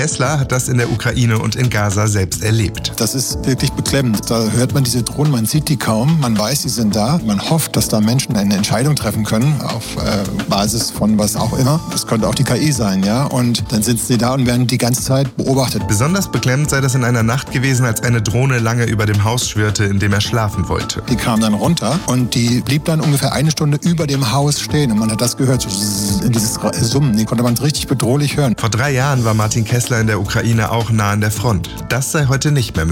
Kessler hat das in der Ukraine und in Gaza selbst erlebt. Das ist wirklich beklemmend. Da hört man diese Drohnen, man sieht die kaum, man weiß, sie sind da. Man hofft, dass da Menschen eine Entscheidung treffen können auf Basis von was auch immer. Das könnte auch die KI sein, ja. Und dann sitzen sie da und werden die ganze Zeit beobachtet. Besonders beklemmend sei das in einer Nacht gewesen, als eine Drohne lange über dem Haus schwirrte, in dem er schlafen wollte. Die kam dann runter und die blieb dann ungefähr eine Stunde über dem Haus stehen. Und man hat das gehört, so dieses Summen, die konnte man richtig bedrohlich hören. Vor 3 Jahren war Martin Kessler in der Ukraine auch nah an der Front. Das sei heute nicht mehr möglich.